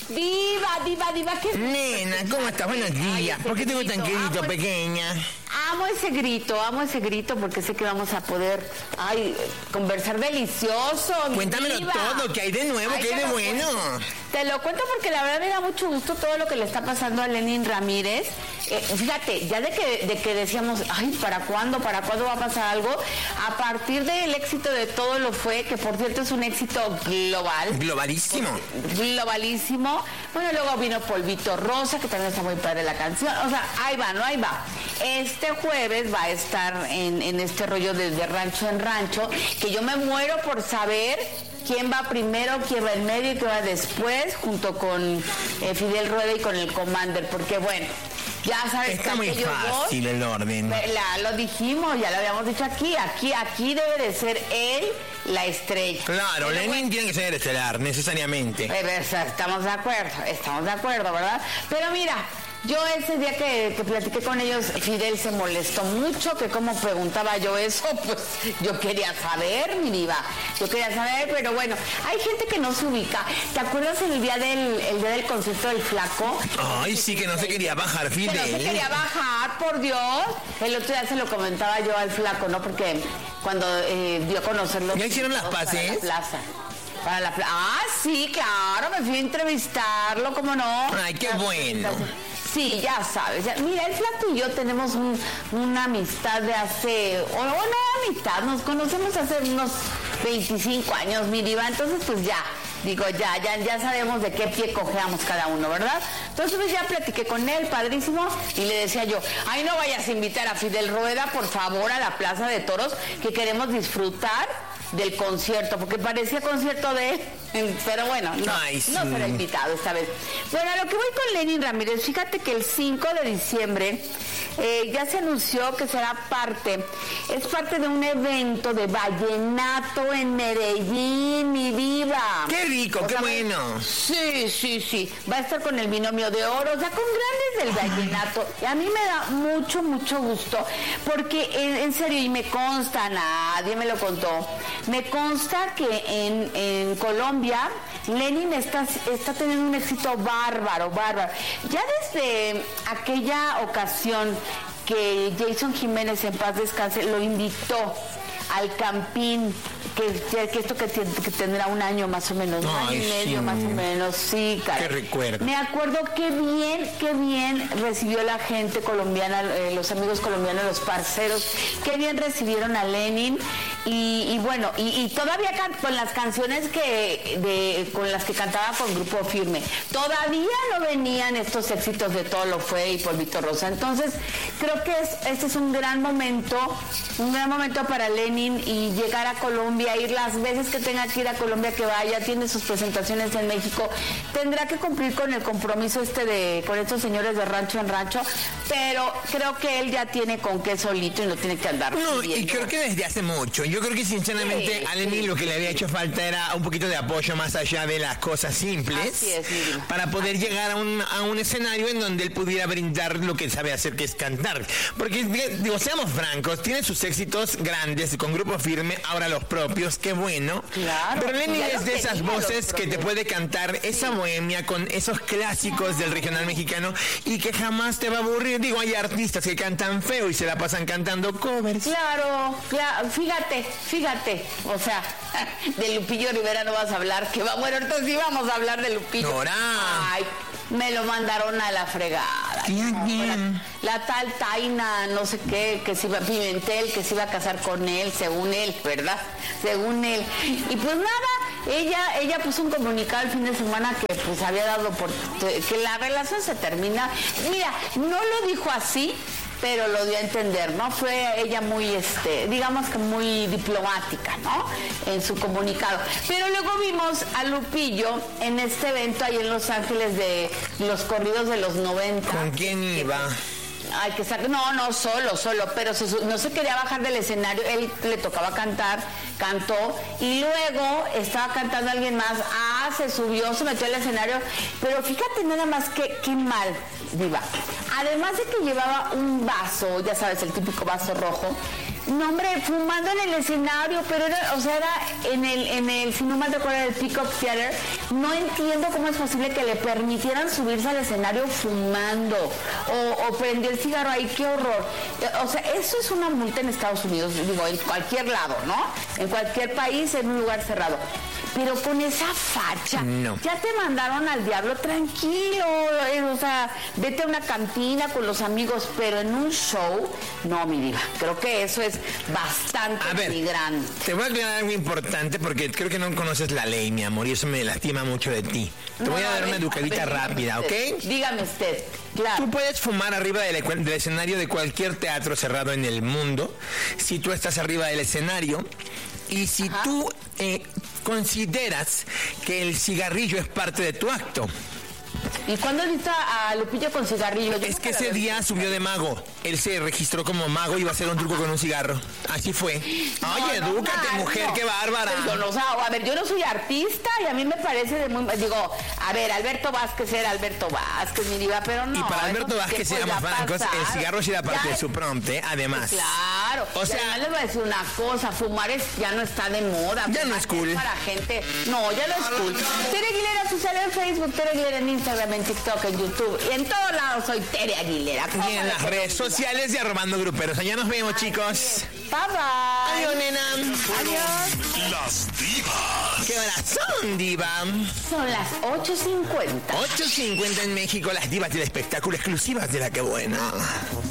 Diva, ¿qué? Nena, ¿cómo estás? Buenos días. ¿Por qué te gustan grito, pequeña? Amo ese grito porque sé que vamos a poder, conversar delicioso. Cuéntamelo diva. todo, ¿qué hay de nuevo? ¿Qué hay de bueno? Te lo cuento porque la verdad me da mucho gusto todo lo que le está pasando a Lenin Ramírez. Fíjate, ya de que decíamos, ¿para cuándo va a pasar algo? A partir del éxito de Todo lo Fue, que por cierto es un éxito global. Globalísimo. Globalísimo. Bueno, luego vino Polvito Rosa, que también está muy padre la canción. O sea, ahí va. Este jueves va a estar en este rollo de rancho en rancho, que yo me muero por saber quién va primero, quién va en medio y quién va después, junto con Fidel Rueda y con el Commander, porque bueno, ya sabes está que muy fácil el orden. Lo dijimos, ya lo habíamos dicho aquí debe de ser él la estrella. Claro, Lenin tiene que ser estelar, necesariamente. Estamos de acuerdo, ¿verdad? Pero mira, yo ese día que platiqué con ellos, Fidel se molestó mucho, que como preguntaba yo eso, pues yo quería saber, mi diva. Pero bueno, hay gente que no se ubica. ¿Te acuerdas el día del concierto del Flaco? Ay, sí, que no se quería bajar, Fidel. Que no se quería bajar, por Dios. El otro día se lo comentaba yo al Flaco, ¿no? Porque cuando dio a conocerlo... ¿Ya hicieron las paces? Para la plaza. Sí, claro, me fui a entrevistarlo, ¿cómo no? Ay, qué bueno. Sí, ya sabes. Mira, el Flaco y yo tenemos una amistad de hace... no amistad, nos conocemos hace unos 25 años, mi diva. Entonces, pues ya sabemos de qué pie cojeamos cada uno, ¿verdad? Entonces, pues ya platiqué con él, padrísimo, y le decía yo, no vayas a invitar a Fidel Rueda, por favor, a la Plaza de Toros, que queremos disfrutar del concierto, porque parecía concierto de él, pero bueno, no será invitado esta vez. Bueno, a lo que voy con Lenin Ramírez, fíjate que el 5 de diciembre ya se anunció que será parte de un evento de vallenato en Medellín, mi diva. ¡Qué rico, qué bueno! Sí, va a estar con el Binomio de Oro, o sea, con grandes del vallenato, y a mí me da mucho gusto, porque en serio, y me consta, nadie me lo contó, me consta que en Colombia Lenin está teniendo un éxito bárbaro. Ya desde aquella ocasión que Jason Jiménez, en paz descanse, lo invitó al Campín, que esto que tendrá un año más o menos, un año y medio más o menos, sí, cara. Qué recuerdo. Me acuerdo qué bien recibió la gente colombiana, los amigos colombianos, los parceros, qué bien recibieron a Lenin, y bueno, y todavía con las canciones con las que cantaba con Grupo Firme, todavía no venían estos éxitos de Todo lo Fue y Polvito Rosa. Entonces, creo que este es un gran momento para Lenin, y llegar a Colombia, ir las veces que tenga que ir a Colombia, que vaya, tiene sus presentaciones en México, tendrá que cumplir con el compromiso con estos señores de rancho en rancho, pero creo que él ya tiene con qué solito y no tiene que andar pidiendo. Y creo que desde hace mucho. Yo creo que sinceramente a Lenin lo que le había hecho falta era un poquito de apoyo más allá de las cosas simples. Así es, para poder llegar a un escenario en donde él pudiera brindar lo que sabe hacer, que es cantar. Porque, digo, seamos francos, tiene sus éxitos grandes con Grupo Firme, ahora los propios, qué bueno. Claro. Pero Lenin es de esas voces que te puede cantar esa bohemia con esos clásicos del regional mexicano y que jamás te va a aburrir. Digo, hay artistas que cantan feo y se la pasan cantando covers. Claro, fíjate, o sea, de Lupillo Rivera no vas a hablar, que va, bueno, entonces sí vamos a hablar de Lupillo. Nora. Ay, me lo mandaron a la fregada. ¿Quién? La tal Taina, no sé qué, que se iba, Pimentel, que se iba a casar con él, según él, ¿verdad? Según él. Y pues nada, ella puso un comunicado el fin de semana que pues había dado que la relación se termina. Mira, no lo dijo así, pero lo dio a entender, ¿no? Fue ella muy, digamos que muy diplomática, ¿no? En su comunicado. Pero luego vimos a Lupillo en este evento ahí en Los Ángeles de los corridos de los 90. ¿Con quién iba? Ay, no, solo, pero no se quería bajar del escenario, él le tocaba cantar, cantó, y luego estaba cantando alguien más, se subió, se metió al escenario, pero fíjate nada más qué mal, diva. Además de que llevaba un vaso, ya sabes, el típico vaso rojo, No, hombre, fumando en el escenario, pero era en el, si no mal recuerdo, el Peacock Theater. No entiendo cómo es posible que le permitieran subirse al escenario fumando o prendió el cigarro ahí, qué horror. O sea, eso es una multa en Estados Unidos, digo, en cualquier lado, ¿no? En cualquier país, en un lugar cerrado. Pero con esa facha, no. Ya te mandaron al diablo, tranquilo, o sea, vete a una cantina con los amigos, pero en un show, no, mi diva, creo que eso es bastante migrante. Te voy a aclarar algo importante porque creo que no conoces la ley, mi amor, y eso me lastima mucho de ti. Te voy a dar una educadita rápida, ¿ok? Dígame usted, claro. Tú puedes fumar arriba del escenario de cualquier teatro cerrado en el mundo, si tú estás arriba del escenario, y si tú consideras que el cigarrillo es parte de tu acto. ¿Y cuándo has visto a Lupillo con cigarrillo? Es que ese día subió de mago. Él se registró como mago y iba a hacer un truco con un cigarro. Así fue. Oye, edúcate, mujer, qué bárbara. Yo no soy artista y a mí me parece de muy... Digo, a ver, Alberto Vázquez era Alberto Vázquez, mi diva, pero no. Y para Alberto Vázquez, seamos francos, el cigarro sí era parte de su prompt, además. Claro. O sea, además les voy a decir una cosa, fumar ya no está de moda. Ya no es cool. Para gente... No, ya no es cool. Tere Aguilera, su sale en Facebook, Tere Aguilera en Instagram, en TikTok, en YouTube y en todos lados soy Tere Aguilera. Y en las redes sociales de Arrobando Gruperos. Allá nos vemos, chicos. Bye bye. Adiós, nena. Adiós. Las divas. ¿Qué horas son, diva? Son las 8:50. 8:50 en México, las divas del espectáculo exclusivas de La Que Buena.